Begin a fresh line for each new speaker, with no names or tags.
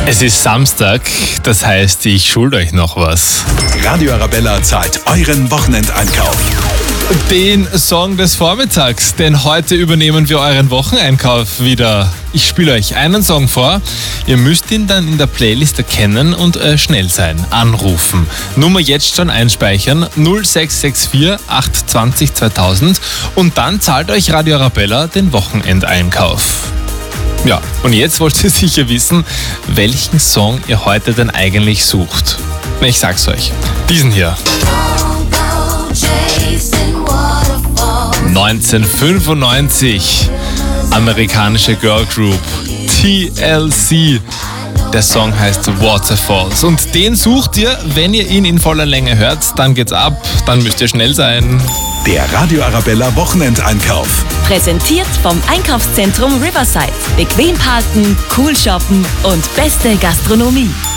Es ist Samstag, das heißt, ich schulde euch noch was.
Radio Arabella zahlt euren Wochenendeinkauf.
Den Song des Vormittags, denn heute übernehmen wir euren Wocheneinkauf wieder. Ich spiele euch einen Song vor, ihr müsst ihn dann in der Playlist erkennen und schnell sein. Anrufen. Nummer jetzt schon einspeichern, 0664 820 2000 und dann zahlt euch Radio Arabella den Wochenendeinkauf. Ja, und jetzt wollt ihr sicher wissen, welchen Song ihr heute denn eigentlich sucht. Ich sag's euch, diesen hier. 1995, amerikanische Girl Group TLC. Der Song heißt Waterfalls und den sucht ihr, wenn ihr ihn in voller Länge hört, dann geht's ab, dann müsst ihr schnell sein.
Der Radio Arabella Wochenendeinkauf.
Präsentiert vom Einkaufszentrum Riverside. Bequem parken, cool shoppen und beste Gastronomie.